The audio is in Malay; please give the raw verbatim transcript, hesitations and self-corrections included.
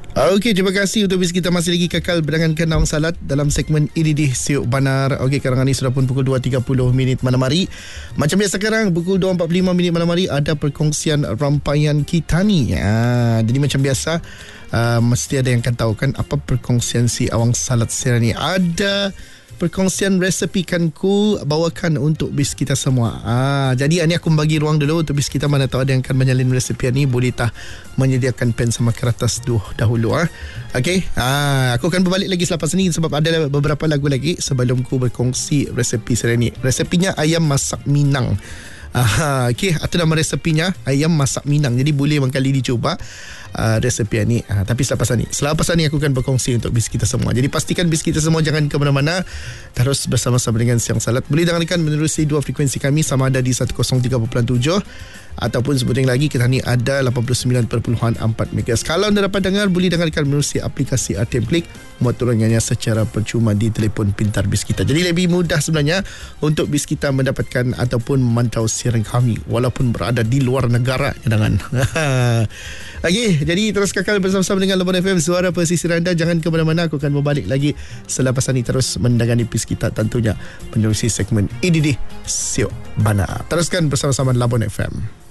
Okey, terima kasih untuk bis kita masih lagi kekal berdengarkan Nawang Salat dalam segmen Ini Di Siuk Banar. Okey, sekarang ini sudah pun pukul dua tiga puluh minit malam hari. Macam biasa sekarang pukul dua empat puluh lima minit malam hari ada perkongsian rampayan kita ni. Ha, jadi macam biasa uh, mesti ada yang akan tahu kan apa perkongsian si Awang Salat sekarang ni. Ada perkongsian resepi kan ku bawakan untuk bis kita semua. Ah, jadi ini aku bagi ruang dulu untuk bis kita, mana tahu ada yang akan menyalin resepi ni, boleh tak menyediakan pen sama kertas tu dahulu ah. Okey. Ah, aku akan berbalik lagi selepas ni sebab ada beberapa lagu lagi sebelum ku berkongsi resepi sekarang ni. Resepinya ayam masak Minang. Aha, okey, itu nama resepinya ayam masak Minang. Jadi boleh mengkali dicuba uh, resepi ni. Uh, tapi selepas ni, selepas ni aku akan berkongsi untuk bis kita semua. Jadi pastikan bis kita semua jangan ke mana-mana. Terus bersama-sama dengan Siang Salat. Boleh dengarkan menerusi dua frekuensi kami, sama ada di seratus tiga perpuluhan tujuh ataupun sebutin lagi kita ni ada lapan puluh sembilan perpuluhan empat megahertz. Kalau anda dapat dengar, boleh dengarkan menerusi aplikasi R T M Klik, muat turunannya secara percuma di telefon pintar bis kita. Jadi lebih mudah sebenarnya untuk bis kita mendapatkan ataupun memantau siaran kami walaupun berada di luar negara, jangan. Okey, jadi terus kekal bersama-sama dengan Labuan F M, suara pesisir anda. Jangan ke mana-mana, aku akan berbalik lagi selepas ini terus mendengani bis kita, tentunya menerusi segmen Ini Di Siuk Banar. Teruskan bersama-sama Labuan F M.